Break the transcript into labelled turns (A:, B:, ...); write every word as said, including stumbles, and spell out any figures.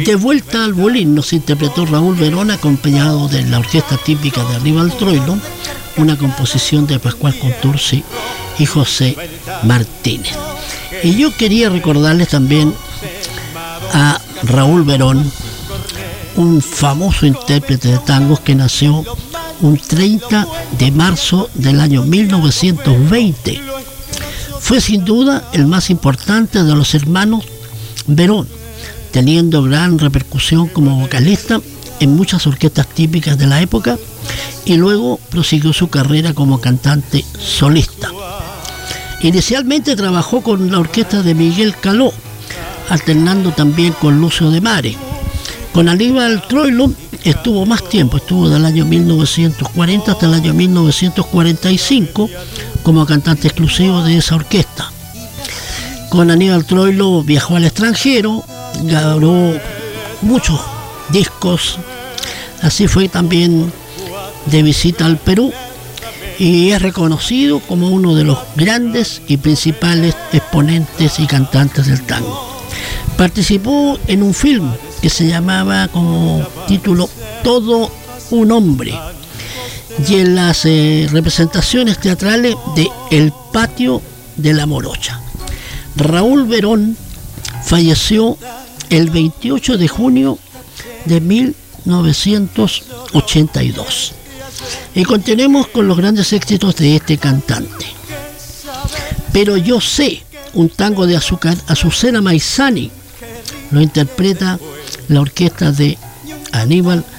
A: De vuelta al Bolín nos interpretó Raúl Verón acompañado de la orquesta típica de Aníbal Troilo, una composición de Pascual Contursi y José Martínez. Y yo quería recordarles también a Raúl Verón, un famoso intérprete de tangos que nació un treinta de marzo del año mil novecientos veinte. Fue sin duda el más importante de los hermanos Verón, teniendo gran repercusión como vocalista en muchas orquestas típicas de la época y luego prosiguió su carrera como cantante solista. Inicialmente trabajó con la orquesta de Miguel Caló, alternando también con Lucio de Mare. Con Aníbal Troilo estuvo más tiempo, estuvo del año mil novecientos cuarenta hasta el año mil novecientos cuarenta y cinco como cantante exclusivo de esa orquesta. Con Aníbal Troilo viajó al extranjero, grabó muchos discos, así fue también de visita al Perú y es reconocido como uno de los grandes y principales exponentes y cantantes del tango. Participó en un film que se llamaba como título Todo un hombre y en las eh, representaciones teatrales de El patio de la Morocha. Raúl Verón falleció el veintiocho de junio de mil novecientos ochenta y dos. Y continuemos con los grandes éxitos de este cantante. Pero yo sé, un tango de Azucar, Azucena Maizani, lo interpreta la orquesta de Aníbal